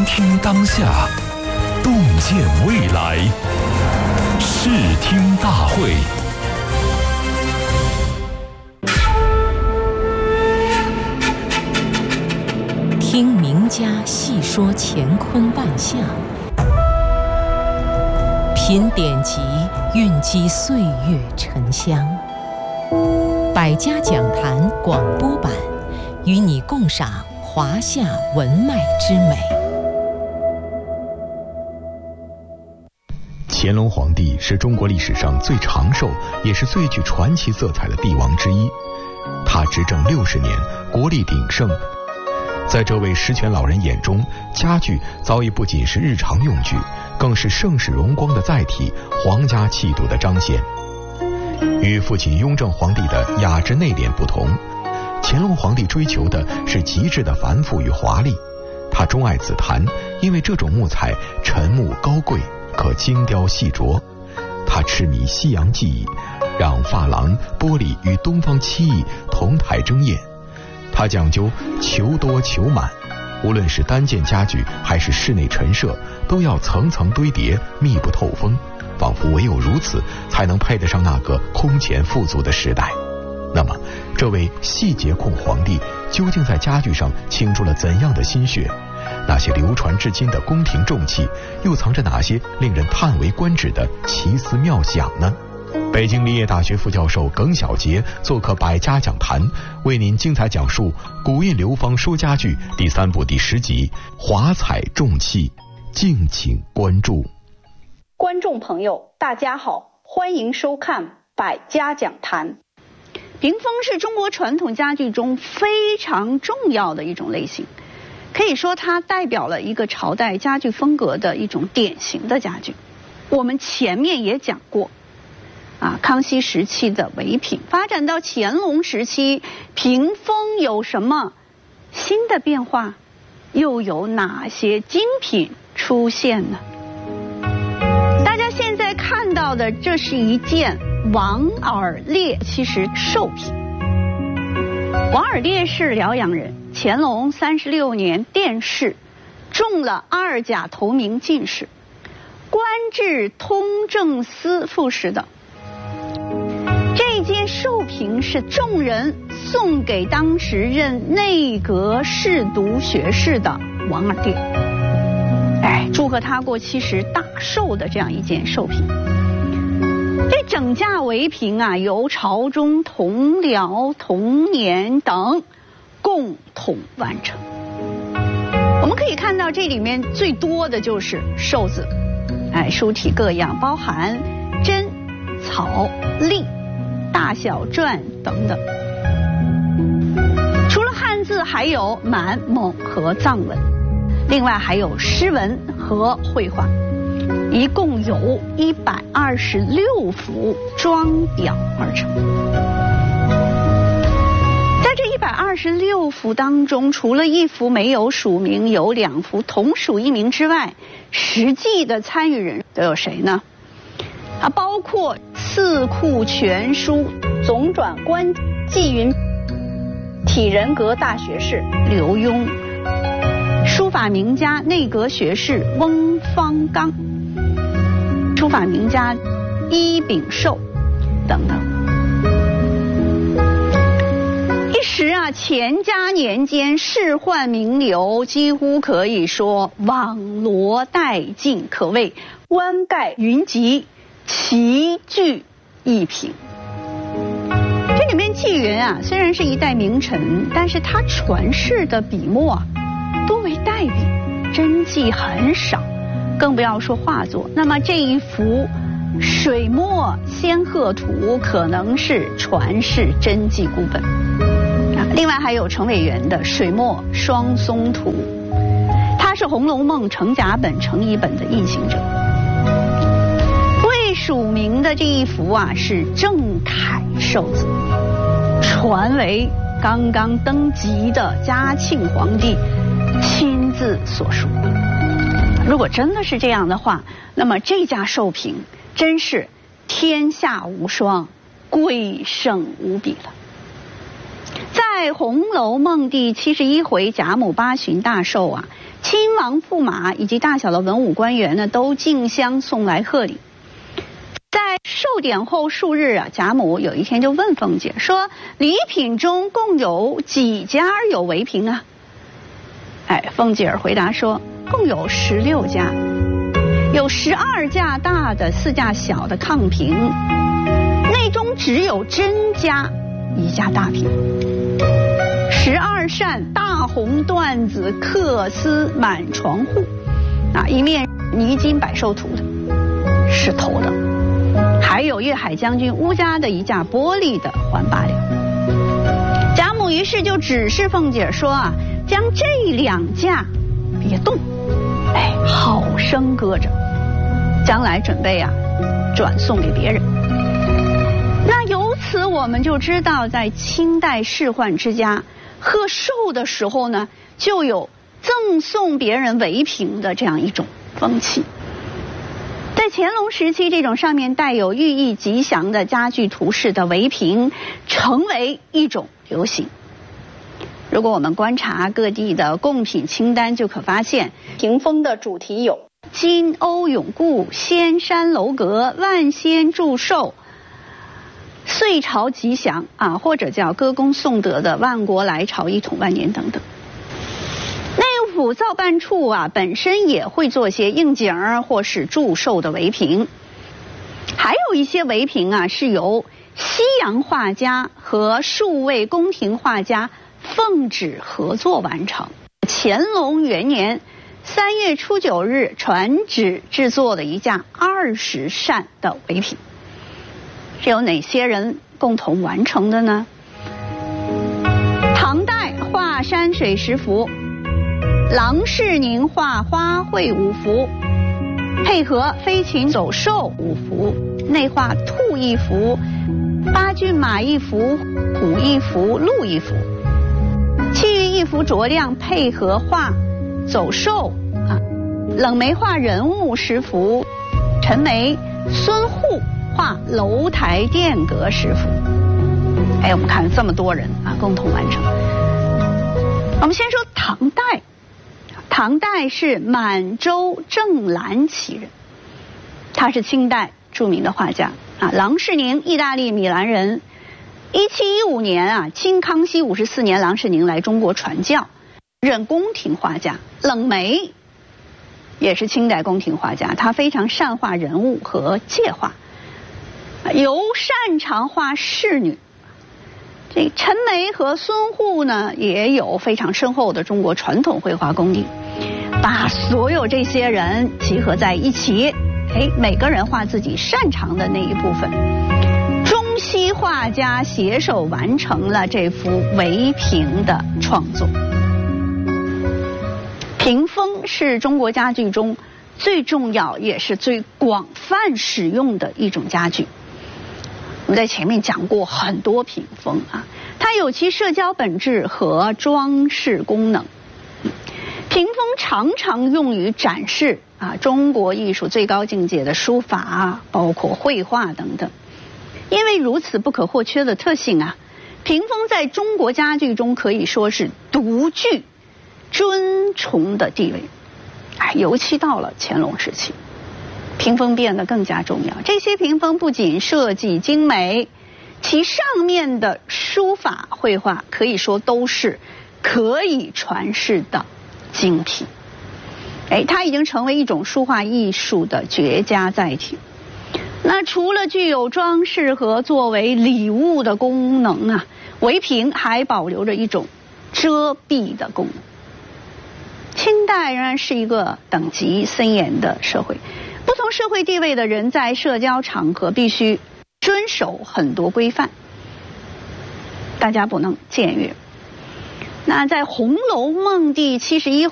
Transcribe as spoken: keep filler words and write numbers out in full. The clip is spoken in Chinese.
聆听当下，洞见未来。视听大会。 听名家细说乾坤万象，品典籍蕴积岁月沉香。百家讲坛广播版，与你共赏华夏文脉之美。 乾隆皇帝是中国历史上最长寿也是最具传奇色彩的帝王之一，他执政六十年，国力鼎盛。在这位十全老人眼中，家具早已不仅是日常用具，更是盛世荣光的载体，皇家气度的彰显。与父亲雍正皇帝的雅致内敛不同，乾隆皇帝追求的是极致的繁复与华丽。他钟爱紫檀，因为这种木材沉木高贵，可精雕细琢。他痴迷西洋技艺，让珐琅、玻璃与东方漆艺同台争艳。他讲究求多求满，无论是单件家具还是室内陈设，都要层层堆叠，密不透风，仿佛唯有如此才能配得上那个空前富足的时代。那么这位细节控皇帝究竟在家具上倾注了怎样的心血？那些流传至今的宫廷重器又藏着哪些令人叹为观止的奇思妙想呢？北京林业大学副教授耿晓杰做客百家讲坛，为您精彩讲述《古印流芳说家具》第三部第十集华彩重器，敬请关注。 观众朋友大家好，欢迎收看百家讲坛。屏风是中国传统家具中非常重要的一种类型，可以说它代表了一个朝代家具风格的一种典型的家具。我们前面也讲过啊，康熙时期的围屏发展到乾隆时期，屏风有什么新的变化？又有哪些精品出现呢？大家现在看到的，这是一件王尔烈，其实寿品。王尔烈是辽阳人，乾隆三十六年殿试，中了二甲头名进士，官至通政司副使等。这件寿屏是众人送给当时任内阁侍读学士的王尔烈，哎，祝贺他过七十大寿的这样一件寿屏。这整架围屏啊，由朝中同僚、同年等共同完成。我们可以看到，这里面最多的就是寿字，哎，书体各样，包含真、草、隶、大小篆等等。除了汉字，还有满、蒙和藏文，另外还有诗文和绘画，一共有一百二十六幅装裱而成。在这一百二十六幅当中，除了一幅没有署名，有两幅同属一名之外，实际的参与人都有谁呢？啊，包括《四库全书》总转官纪云体人格大学士刘墉，书法名家内阁学士翁方刚，书法名家伊秉寿等等。一时啊，乾嘉年间仕宦名流几乎可以说网罗殆尽，可谓冠盖云集，齐聚一屏。这里面纪云啊，虽然是一代名臣，但是他传世的笔墨啊，多为代笔，真迹很少，更不要说画作。那么这一幅水墨仙鹤图可能是传世真迹孤本。另外还有程伟元的水墨双松图，他是《红楼梦》程甲本、程乙本的印行者。未署名的这一幅啊，是郑恺寿字，传为刚刚登基的嘉庆皇帝亲自所书。如果真的是这样的话，那么这架寿屏真是天下无双，贵盛无比了。在《红楼梦》第七十一回贾母八旬大寿啊， 亲王驸马以及大小的文武官员呢，都竞相送来贺礼。在寿典后数日啊，贾母有一天就问凤姐说：“礼品中共有几家有围屏啊？”哎，凤姐儿回答说：“共有十六家，有十二架大的，四架小的炕屏，内中只有甄家一架大屏。十二扇大红缎子缂丝满床户，啊，一面泥金百寿图的，石头的，还有粤海将军乌家的一架玻璃的环八两。”贾母于是就指示凤姐说啊，将这两架别动，哎，好生搁着，将来准备啊转送给别人。那由此我们就知道，在清代仕宦之家贺寿的时候呢，就有赠送别人围屏的这样一种风气。在乾隆时期，这种上面带有寓意吉祥的家具图式的围屏成为一种流行。如果我们观察各地的贡品清单，就可发现屏风的主题有金瓯永固、仙山楼阁、万仙祝寿、岁朝吉祥啊，或者叫歌功颂德的万国来朝、一统万年等等。内务府造办处啊，本身也会做些应景儿或是祝寿的围屏，还有一些围屏啊是由西洋画家和数位宫廷画家奉旨合作完成。乾隆元年三月初九日传旨制作的一架二十扇的围屏，是由哪些人共同完成的呢？唐代画山水十幅，郎世宁画花卉五幅，配合飞禽走兽五幅，内画兔一幅，八骏马一幅，虎一幅，鹿一幅，其余一幅着亮配合画走兽啊，冷梅画人物十幅，陈梅、孙护画楼台殿阁十幅。哎，我们看这么多人啊，共同完成。我们先说唐代，唐代是满洲正蓝旗人，他是清代著名的画家啊。郎世宁，意大利米兰人。一七一五年啊，清康熙五十四年，郎世宁来中国传教，任宫廷画家。冷梅也是清代宫廷画家，他非常善画人物和界画，尤擅长画仕女。这陈梅和孙护呢，也有非常深厚的中国传统绘画功力。把所有这些人集合在一起，哎，每个人画自己擅长的那一部分，中西画家携手完成了这幅围屏的创作。屏风是中国家具中最重要也是最广泛使用的一种家具。我们在前面讲过很多屏风啊，它有其社交本质和装饰功能。屏风常常用于展示啊中国艺术最高境界的书法，包括绘画等等。因为如此不可或缺的特性啊，屏风在中国家具中可以说是独具尊崇的地位。哎，尤其到了乾隆时期，屏风变得更加重要。这些屏风不仅设计精美，其上面的书法绘画可以说都是可以传世的精品。哎，它已经成为一种书画艺术的绝佳载体。那除了具有装饰和作为礼物的功能啊，围屏还保留着一种遮蔽的功能。清代仍然是一个等级森严的社会，不同社会地位的人在社交场合必须遵守很多规范，大家不能僭越。那在《红楼梦》第七十一回